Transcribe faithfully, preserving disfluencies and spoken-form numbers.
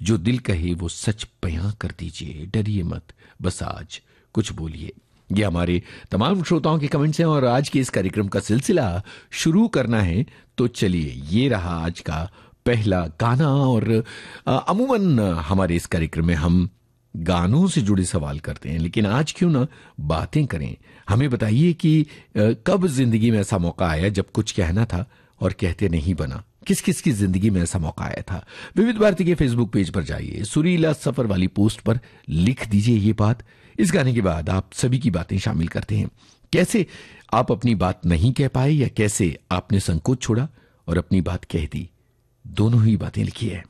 जो दिल कहे वो सच बयां कर दीजिए, डरिए मत, बस आज कुछ बोलिए। ये हमारे तमाम श्रोताओं के कमेंट्स हैं और आज के इस कार्यक्रम का सिलसिला शुरू करना है तो चलिए ये रहा आज का पहला गाना। और अमूमन हमारे इस कार्यक्रम में हम गानों से जुड़े सवाल करते हैं, लेकिन आज क्यों ना बातें करें। हमें बताइए कि कब जिंदगी में ऐसा मौका आया जब कुछ कहना था और कहते नहीं बना। किस किस की जिंदगी में ऐसा मौका आया था। विविध भारती के फेसबुक पेज पर जाइए, सुरीला सफर वाली पोस्ट पर लिख दीजिए ये बात। इस गाने के बाद आप सभी की बातें शामिल करते हैं। कैसे आप अपनी बात नहीं कह पाए या कैसे आपने संकोच छोड़ा और अपनी बात कह दी, दोनों ही बातें लिखी है।